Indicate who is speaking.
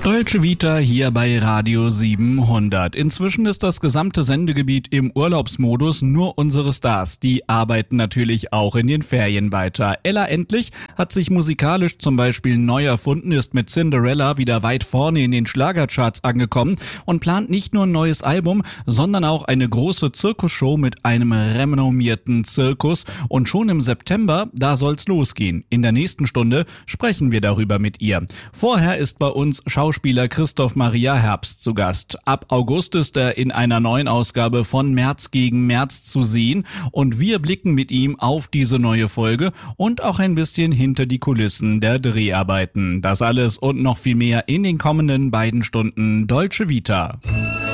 Speaker 1: Deutsche Vita hier bei Radio 700. Inzwischen ist das gesamte Sendegebiet im Urlaubsmodus, nur unsere Stars, die arbeiten natürlich auch in den Ferien weiter. Ella Endlich hat sich musikalisch zum Beispiel neu erfunden, ist mit Cinderella wieder weit vorne in den Schlagercharts angekommen und plant nicht nur ein neues Album, sondern auch eine große Zirkusshow mit einem renommierten Zirkus. Und schon im September, da soll's losgehen. In der nächsten Stunde sprechen wir darüber mit ihr. Vorher ist bei uns Schauspieler Christoph Maria Herbst zu Gast. Ab August ist er in einer neuen Ausgabe von März gegen März zu sehen und wir blicken mit ihm auf diese neue Folge und auch ein bisschen hinter die Kulissen der Dreharbeiten. Das alles und noch viel mehr in den kommenden beiden Stunden Deutsche Vita.